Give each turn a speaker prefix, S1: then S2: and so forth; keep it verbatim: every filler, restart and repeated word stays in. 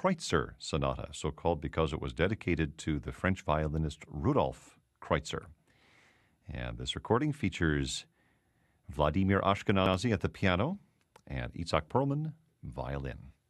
S1: Kreutzer Sonata, so called because it was dedicated to the French violinist Rudolf Kreutzer. And this recording features Vladimir Ashkenazy at the piano and Itzhak Perlman, violin.